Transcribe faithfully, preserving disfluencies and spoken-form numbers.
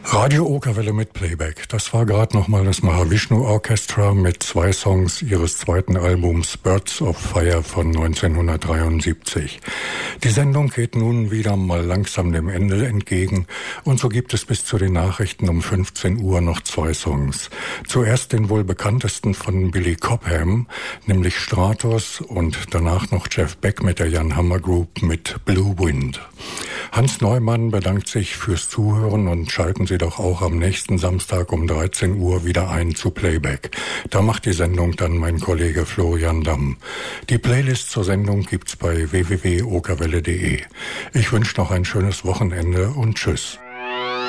Radio Okerwelle mit Playback. Das war gerade nochmal das Mahavishnu Orchestra mit zwei Songs ihres zweiten Albums Birds of Fire von neunzehnhundertdreiundsiebzig. Die Sendung geht nun wieder mal langsam dem Ende entgegen und so gibt es bis zu den Nachrichten um fünfzehn Uhr noch zwei Songs. Zuerst den wohl bekanntesten von Billy Cobham, nämlich Stratos, und danach noch Jeff Beck mit der Jan Hammer Group mit Blue Wind. Hans Neumann bedankt sich fürs Zuhören und schalten Sie doch auch am nächsten Samstag um dreizehn Uhr wieder ein zu Playback. Da macht die Sendung dann mein Kollege Florian Damm. Die Playlist zur Sendung gibt's bei w w w punkt okerwelle punkt de. Ich wünsche noch ein schönes Wochenende und tschüss.